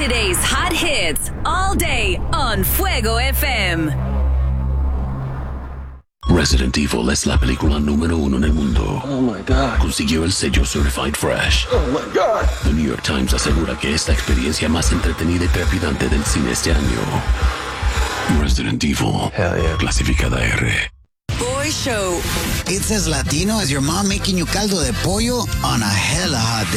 Today's hot hits all day on Fuego FM. Resident Evil es la película número 1 en el mundo. Oh my God. Consiguió el sello Certified Fresh. Oh my God. The New York Times asegura que es la experiencia más entretenida y trepidante del cine este año. Resident Evil. Hell yeah. Clasificada R. Boy Show. It's as Latino as your mom making you caldo de pollo on a hella hot day.